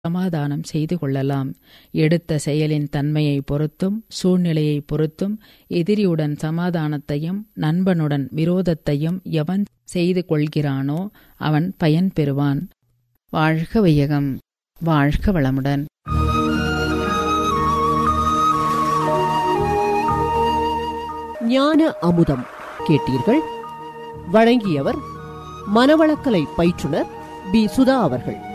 சமாதானம் செய்து கொள்ளலாம். எடுத்த செயலின் தன்மையை பொறுத்தும் சூழ்நிலையை பொறுத்தும் எதிரியுடன் சமாதானத்தையும் நண்பனுடன் விரோதத்தையும் எவன் செய்து கொள்கிறானோ அவன் பயன் பெறுவான். வாழ்க வையகம், வாழ்க வளமுடன். ஞான அமுதம் கேட்டீர்கள். வழங்கியவர் மனவளக்கலை பயிற்றுனர் பி. சுதா அவர்கள்.